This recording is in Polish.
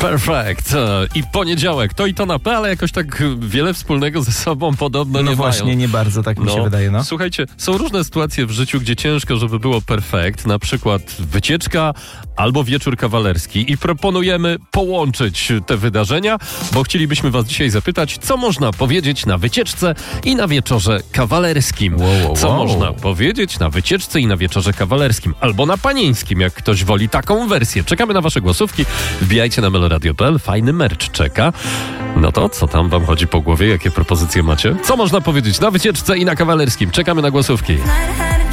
Perfect. I poniedziałek. To i to na P, ale jakoś tak wiele wspólnego ze sobą podobno nie właśnie, mają. nie bardzo, tak mi się wydaje. No. Słuchajcie, są różne sytuacje w życiu, gdzie ciężko, żeby było perfekt. Na przykład wycieczka albo wieczór kawalerski. I proponujemy połączyć te wydarzenia, bo chcielibyśmy was dzisiaj zapytać, co można powiedzieć na wycieczce i na wieczorze kawalerskim. Co można powiedzieć na wycieczce i na wieczorze kawalerskim? Albo na panieńskim, jak ktoś woli taką wersję. Czekamy na wasze głosówki. Wbijajcie na meloradio.pl. Fajny merch czeka. No to co tam wam chodzi po głowie? Jakie propozycje macie? Co można powiedzieć na wycieczce i na kawalerskim? Czekamy na głosówki.